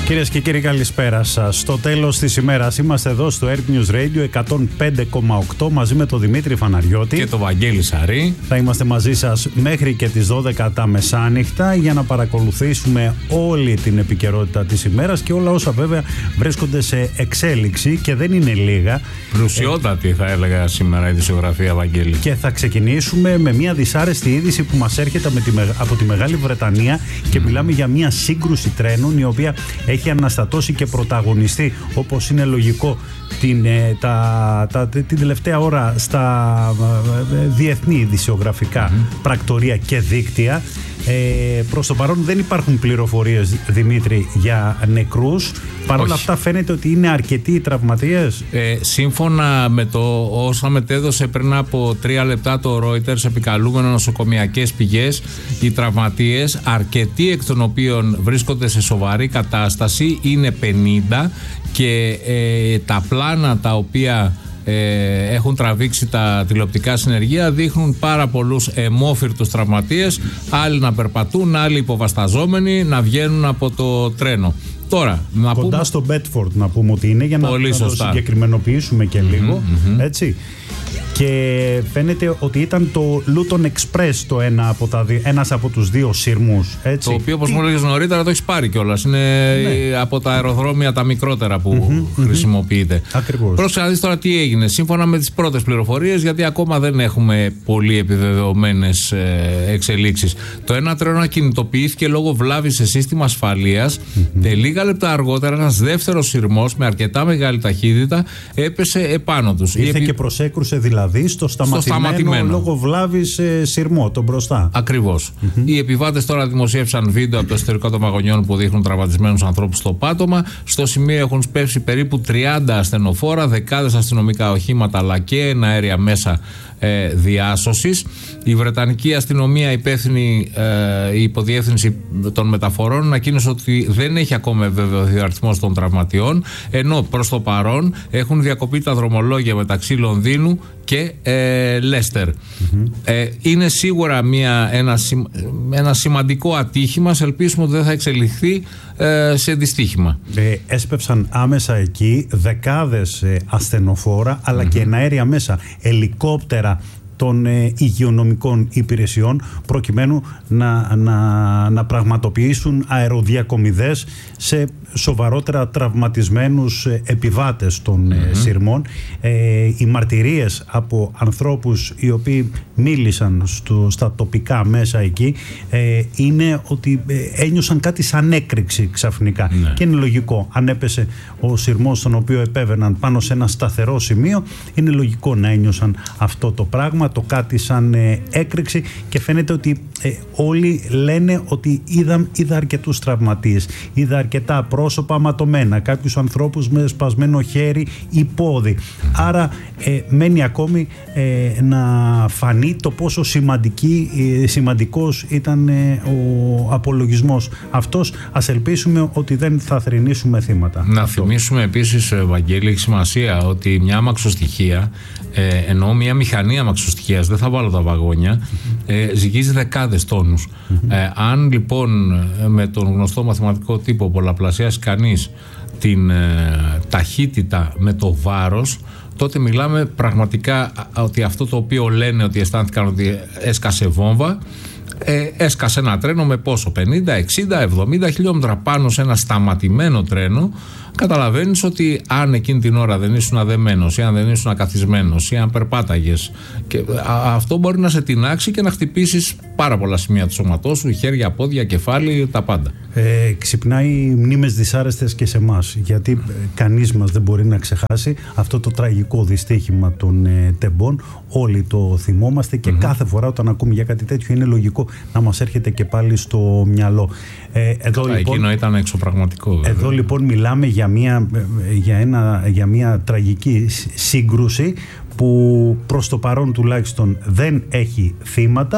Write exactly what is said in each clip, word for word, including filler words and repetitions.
Κυρίες και κύριοι, καλησπέρα σας. Στο τέλος της ημέρας είμαστε εδώ στο Earth News Radio εκατόν πέντε κόμμα οκτώ μαζί με τον Δημήτρη Φαναριώτη και τον Βαγγέλη Σαρή. Θα είμαστε μαζί σας μέχρι και τις δώδεκα τα μεσάνυχτα για να παρακολουθήσουμε όλη την επικαιρότητα της ημέρας και όλα όσα βέβαια βρίσκονται σε εξέλιξη και δεν είναι λίγα. Πλουσιότατη θα έλεγα σήμερα η ειδησιογραφία, Βαγγέλη. Και θα ξεκινήσουμε με μια δυσάρεστη είδηση που μας έρχεται με τη, από τη Μεγάλη Βρετανία και mm. μιλάμε για μια σύγκρουση τρένων η οποία έχει αναστατώσει και πρωταγωνιστεί, όπως είναι λογικό, την, τα, τα, την τελευταία ώρα στα διεθνή ειδησιογραφικά mm. πρακτορία και δίκτυα. Ε, προς το παρόν δεν υπάρχουν πληροφορίες, Δημήτρη, για νεκρούς. Παρ' όλα αυτά φαίνεται ότι είναι αρκετοί οι τραυματίες. Ε, σύμφωνα με το όσα μετέδωσε πριν από τρία λεπτά το Reuters, επικαλούμενο νοσοκομιακές πηγές, οι τραυματίες, αρκετοί εκ των οποίων βρίσκονται σε σοβαρή κατάσταση, είναι πενήντα και ε, τα πλάνα τα οποία Ε, έχουν τραβήξει τα τηλεοπτικά συνεργεία δείχνουν πάρα πολλούς αιμόφυρτους τραυματίες, άλλοι να περπατούν, άλλοι υποβασταζόμενοι να βγαίνουν από το τρένο. Τώρα, να κοντά πούμε... στο Bedford να πούμε ότι είναι, για να, να το συγκεκριμενοποιήσουμε και mm-hmm, λίγο mm-hmm. έτσι. Και φαίνεται ότι ήταν το Luton Express το ένα από τα δι... ένας από τους δύο σειρμούς. Έτσι. Το οποίο, όπως Τι... μου έλεγες νωρίτερα, το έχεις πάρει κιόλας. Είναι ναι. από τα αεροδρόμια τα μικρότερα που mm-hmm, χρησιμοποιείται. Mm-hmm. Ακριβώς. Πρόσεχε να δεις τώρα τι έγινε. Σύμφωνα με τις πρώτες πληροφορίες, γιατί ακόμα δεν έχουμε πολύ επιβεβαιωμένες ε, εξελίξεις. Το ένα τρένο ακινητοποιήθηκε λόγω βλάβης σε σύστημα ασφαλείας. Mm-hmm. Και λίγα λεπτά αργότερα, ένας δεύτερος σειρμός με αρκετά μεγάλη ταχύτητα έπεσε επάνω τους. Ήρθε επι... και προσέκρουσε δηλαδή. Στο σταματημένο, στο σταματημένο λόγω βλάβης ε, σειρμό, τον μπροστά. Ακριβώς. Mm-hmm. Οι επιβάτες τώρα δημοσίευσαν βίντεο από το εσωτερικό των βαγονιών που δείχνουν τραυματισμένους ανθρώπους στο πάτωμα. Στο σημείο έχουν σπεύσει περίπου τριάντα ασθενοφόρα, δεκάδες αστυνομικά οχήματα αλλά και ένα αέρια μέσα ε, διάσωσης. Η Βρετανική αστυνομία, υπεύθυνη ε, η υποδιεύθυνση των μεταφορών, ανακοίνωσε ότι δεν έχει ακόμα βεβαιωθεί ο αριθμός των τραυματιών, ενώ προς το παρόν έχουν διακοπεί τα δρομολόγια μεταξύ Λονδίνου και ε, Λέστερ. Mm-hmm. Ε, είναι σίγουρα μια, ένα, ένα σημαντικό ατύχημα. Ελπίσουμε ότι δεν θα εξελιχθεί ε, σε δυστύχημα. Ε, έσπευσαν άμεσα εκεί δεκάδες ε, ασθενοφόρα αλλά mm-hmm. και εναέρια μέσα, ελικόπτερα των ε, υγειονομικών υπηρεσιών, προκειμένου να, να, να πραγματοποιήσουν αεροδιακομιδές σε σοβαρότερα τραυματισμένους ε, επιβάτες των mm-hmm. ε, σειρμών. Ε, οι μαρτυρίες από ανθρώπους οι οποίοι μίλησαν στο, στα τοπικά μέσα εκεί ε, είναι ότι ε, ένιωσαν κάτι σαν έκρηξη ξαφνικά. Mm-hmm. Και είναι λογικό, αν έπεσε ο σειρμός στον οποίο επέβαιναν πάνω σε ένα σταθερό σημείο, είναι λογικό να ένιωσαν αυτό το πράγμα, το κάτι σαν ε, έκρηξη, και φαίνεται ότι ε, όλοι λένε ότι είδα, είδα αρκετούς τραυματίες, είδα αρκετά πρόσωπα ματωμένα, κάποιους ανθρώπους με σπασμένο χέρι ή πόδι. Άρα ε, μένει ακόμη ε, να φανεί το πόσο σημαντική, ε, σημαντικός ήταν ε, ο απολογισμός αυτός. Ας ελπίσουμε ότι δεν θα θρηνήσουμε θύματα. Να αυτό. Θυμίσουμε επίσης, Βαγγέλη, έχει σημασία ότι μια αμαξοστοιχεία, ε, εννοώ μια μηχανή αμαξοστοιχείας, δεν θα βάλω τα βαγόνια, mm-hmm. ε, ζυγίζει δεκάδες τόνους. Mm-hmm. Ε, αν λοιπόν με τον γνωστό μαθηματικό τύπο πολλαπλασιάσει κανείς την ε, ταχύτητα με το βάρος, τότε μιλάμε πραγματικά ότι αυτό το οποίο λένε ότι αισθάνθηκαν ότι έσκασε βόμβα, ε, έσκασε ένα τρένο με πόσο, πενήντα, εξήντα, εβδομήντα χιλιόμετρα πάνω σε ένα σταματημένο τρένο. Καταλαβαίνεις ότι αν εκείνη την ώρα δεν ήσουν αδεμένος ή αν δεν ήσουν ακαθισμένος ή αν περπάταγες, και α, αυτό μπορεί να σε τινάξει και να χτυπήσεις πάρα πολλά σημεία του σώματός σου, χέρια, πόδια, κεφάλι, τα πάντα. Ε, ξυπνάει μνήμες δυσάρεστες και σε εμάς, γιατί ε, κανείς μας δεν μπορεί να ξεχάσει αυτό το τραγικό δυστύχημα των ε, τεμπών. Όλοι το θυμόμαστε και mm-hmm. κάθε φορά όταν ακούμε για κάτι τέτοιο είναι λογικό να μας έρχεται και πάλι στο μυαλό. Ε, εδώ, Καλά, λοιπόν, εκείνο ήταν εξωπραγματικό. Βέβαια. Εδώ λοιπόν μιλάμε για μια, για ένα, για μια τραγική σύγκρουση που προς το παρόν τουλάχιστον δεν έχει θύματα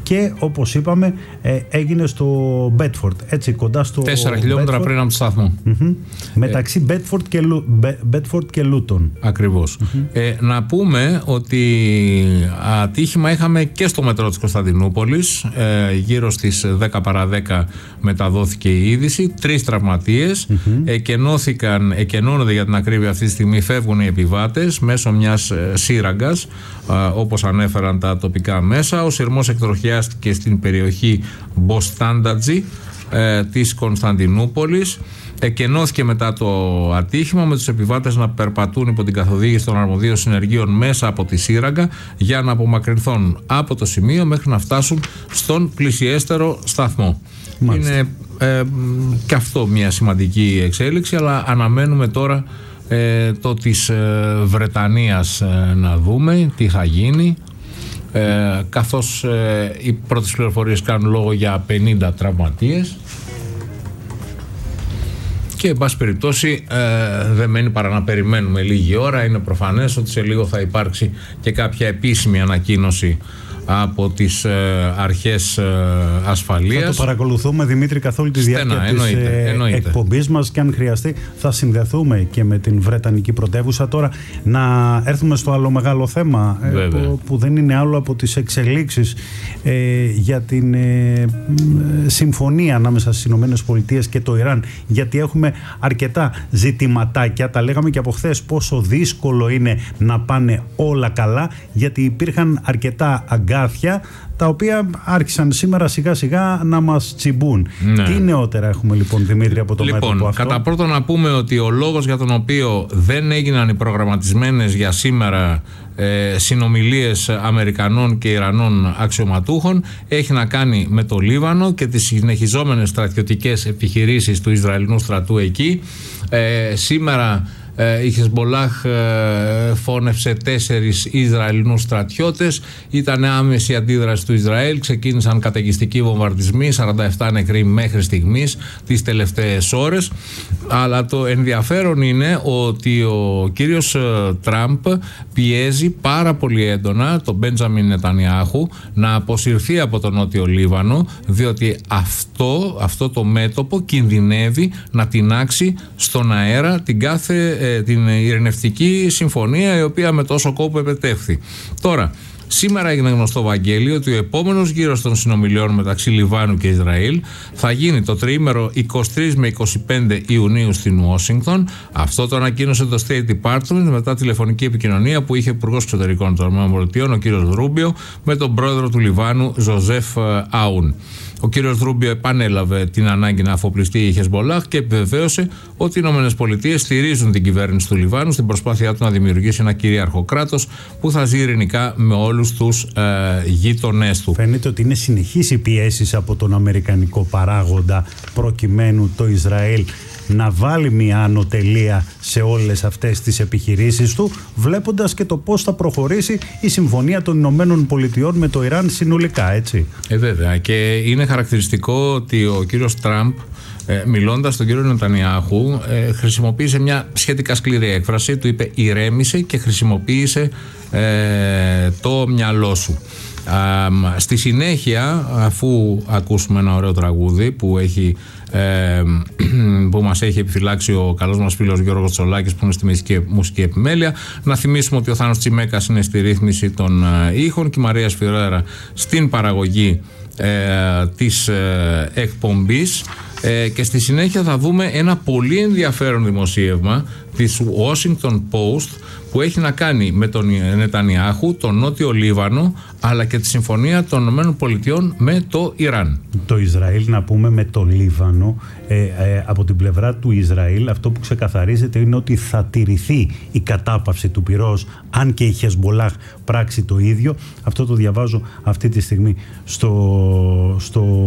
και όπως είπαμε ε, έγινε στο Μπέτφορντ, έτσι κοντά στο Τέσσερα χιλιόμετρα πριν από το σταθμό. Mm-hmm. Μεταξύ Μπέτφορντ και, και Λούτον. Ακριβώς. Mm-hmm. Ε, να πούμε ότι ατύχημα είχαμε και στο μετρό της Κωνσταντινούπολης. Ε, γύρω στις δέκα παρά δέκα μεταδόθηκε η είδηση. Τρεις τραυματίες. Mm-hmm. Εκενώθηκαν, εκενώνονται για την ακρίβεια αυτή τη στιγμή, φεύγουν οι επιβάτες μέσω μιας ε, σύραγγας, ε, όπως ανέφεραν τα τοπικά μέσα. Ο σειρμός εκτροχιάστηκε στην περιοχή Μποστάντατζη ε, της Κωνσταντινούπολης. Εκενώθηκε μετά το ατύχημα, με τους επιβάτες να περπατούν υπό την καθοδήγηση των αρμοδίων συνεργείων μέσα από τη σύραγγα για να απομακρυνθούν από το σημείο μέχρι να φτάσουν στον πλησιέστερο σταθμό. Μάλιστα. Είναι ε, και αυτό μια σημαντική εξέλιξη, αλλά αναμένουμε τώρα ε, το της ε, Βρετανίας ε, να δούμε τι θα γίνει. Ε, καθώς ε, οι πρώτες πληροφορίες κάνουν λόγο για πενήντα τραυματίες και εν πάση περιπτώσει ε, δεν μένει παρά να περιμένουμε λίγη ώρα. Είναι προφανές ότι σε λίγο θα υπάρξει και κάποια επίσημη ανακοίνωση από τις ε, αρχές ε, ασφαλείας. Θα το παρακολουθούμε, Δημήτρη, καθ' όλη τη διάρκεια της ε, εκπομπής μας, και αν χρειαστεί θα συνδεθούμε και με την Βρετανική πρωτεύουσα. Τώρα να έρθουμε στο άλλο μεγάλο θέμα ε, που, που δεν είναι άλλο από τις εξελίξεις ε, για την ε, συμφωνία ανάμεσα στις Ηνωμένες Πολιτείες και το Ιράν, γιατί έχουμε αρκετά ζητηματάκια. Τα λέγαμε και από χθες πόσο δύσκολο είναι να πάνε όλα καλά, γιατί υπήρχαν αρκετά αγκάθια τα οποία άρχισαν σήμερα σιγά σιγά να μας τσιμπούν. Ναι. Τι νεότερα έχουμε λοιπόν, Δημήτρη, από το λοιπόν, μέτωπο αυτό? Κατά πρώτον να πούμε ότι ο λόγος για τον οποίο δεν έγιναν οι προγραμματισμένες για σήμερα ε, συνομιλίες Αμερικανών και Ιρανών αξιωματούχων έχει να κάνει με το Λίβανο και τις συνεχιζόμενες στρατιωτικές επιχειρήσεις του Ισραηλινού στρατού εκεί. Ε, σήμερα η Χεσμολάχ φώνευσε τέσσερις Ισραηλινούς στρατιώτες. Ήταν άμεση αντίδραση του Ισραήλ. Ξεκίνησαν καταιγιστικοί βομβαρδισμοί, σαράντα επτά νεκροί μέχρι στιγμής τις τελευταίες ώρες. Αλλά το ενδιαφέρον είναι ότι ο κύριος Τραμπ πιέζει πάρα πολύ έντονα τον Μπέντζαμιν Νετανιάχου να αποσυρθεί από τον Νότιο Λίβανο, διότι αυτό, αυτό το μέτωπο κινδυνεύει να τινάξει στον αέρα την κάθε την ειρηνευτική συμφωνία, η οποία με τόσο κόπο επετεύχθη. Τώρα, σήμερα έγινε γνωστό, Βαγγέλη, ότι ο επόμενος γύρος των συνομιλιών μεταξύ Λιβάνου και Ισραήλ θα γίνει το τριήμερο εικοστή τρίτη με εικοστή πέμπτη Ιουνίου στην Ουάσιγκτον. Αυτό το ανακοίνωσε το State Department μετά τηλεφωνική επικοινωνία που είχε ο Υπουργός Εξωτερικών των ΗΠΑ, ο κύριος Ρούμπιο, με τον πρόεδρο του Λιβάνου, Ζωζέφ Άουν. Ο κύριος Ρούμπιο επανέλαβε την ανάγκη να αφοπλιστεί η Χεσμολάχ και επιβεβαίωσε ότι οι ΗΠΑ στηρίζουν την κυβέρνηση του Λιβάνου στην προσπάθειά του να δημιουργήσει ένα κυρίαρχο κράτος που θα ζει ειρηνικά με όλους τους ε, γείτονές του. Φαίνεται ότι είναι συνεχείς οι πιέσεις από τον αμερικανικό παράγοντα προκειμένου το Ισραήλ να βάλει μια ανωτελεία σε όλες αυτές τις επιχειρήσεις του, βλέποντας και το πώς θα προχωρήσει η συμφωνία των Ηνωμένων Πολιτειών με το Ιράν συνολικά, έτσι. Ε, βέβαια. Και είναι χαρακτηριστικό ότι ο κύριος Τραμπ, ε, μιλώντας στον κύριο Νετανιάχου, ε, χρησιμοποίησε μια σχετικά σκληρή έκφραση. Του είπε ηρέμησε και χρησιμοποίησε ε, το μυαλό σου. Α, στη συνέχεια, αφού ακούσουμε ένα ωραίο τραγούδι που, έχει, ε, που μας έχει επιφυλάξει ο καλός μας φίλος Γιώργος Τσολάκης, που είναι στη μουσική, μουσική επιμέλεια, να θυμίσουμε ότι ο Θάνος Τσιμέκας είναι στη ρύθμιση των ε, ήχων και η Μαρία Σφυρέρα στην παραγωγή ε, της ε, εκπομπής. Ε, και στη συνέχεια θα δούμε ένα πολύ ενδιαφέρον δημοσίευμα της Washington Post που έχει να κάνει με τον Νετανιάχου, τον Νότιο Λίβανο, αλλά και τη συμφωνία των ΗΠΑ με το Ιράν. Το Ισραήλ, να πούμε, με το Λίβανο, ε, ε, από την πλευρά του Ισραήλ αυτό που ξεκαθαρίζεται είναι ότι θα τηρηθεί η κατάπαυση του πυρός, αν και η Χεσμολάχ πράξει το ίδιο. Αυτό το διαβάζω αυτή τη στιγμή στο... στο...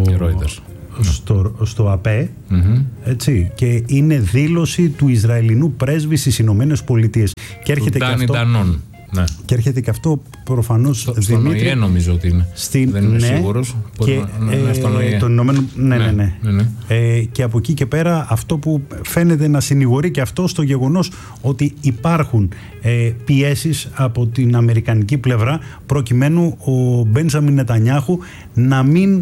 Στο, στο ΑΠΕ, mm-hmm. έτσι, και είναι δήλωση του Ισραηλινού πρέσβη στις Ηνωμένες Πολιτείες. Και έρχεται του και αυτό. Ντάνι Ντανόν. Ναι. Και έρχεται και αυτό προφανώς. Στο, στον ΟΗΕ νομίζω ότι είναι. Στην, δεν είμαι ναι, σίγουρος. Και, να, ε, στον ΟΗΕ. Τον Ηνωμένο, ναι, ναι, ναι. ναι. ναι, ναι. Ε, και από εκεί και πέρα αυτό που φαίνεται να συνηγορεί και αυτό στο γεγονός ότι υπάρχουν ε, πιέσεις από την αμερικανική πλευρά προκειμένου ο Μπέντζαμιν Νετανιάχου να μην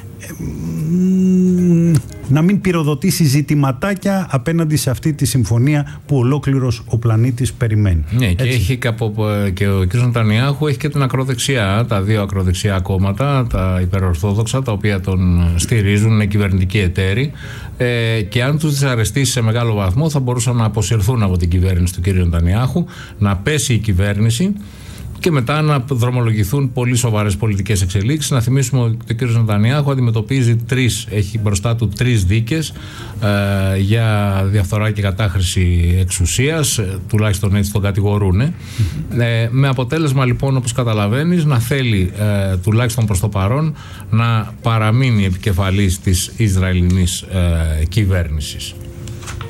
να μην πυροδοτήσει ζητηματάκια απέναντι σε αυτή τη συμφωνία που ολόκληρος ο πλανήτης περιμένει. Ναι, και, έχει και, από, και ο κ. Νετανιάχου έχει και την ακροδεξιά, τα δύο ακροδεξιά κόμματα, τα υπερορθόδοξα, τα οποία τον στηρίζουν, είναι κυβερνητικοί εταίροι, ε, και αν τους δυσαρεστήσει σε μεγάλο βαθμό θα μπορούσαν να αποσυρθούν από την κυβέρνηση του κ. Νετανιάχου, να πέσει η κυβέρνηση και μετά να δρομολογηθούν πολύ σοβαρές πολιτικές εξελίξεις. Να θυμίσουμε ότι ο κ. Νετανιάχου αντιμετωπίζει τρεις, έχει μπροστά του τρεις δίκες ε, για διαφθορά και κατάχρηση εξουσίας, ε, τουλάχιστον έτσι τον κατηγορούν. Ε, με αποτέλεσμα λοιπόν, όπως καταλαβαίνεις, να θέλει ε, τουλάχιστον προς το παρόν να παραμείνει επικεφαλής της Ισραηλινής ε, κυβέρνησης.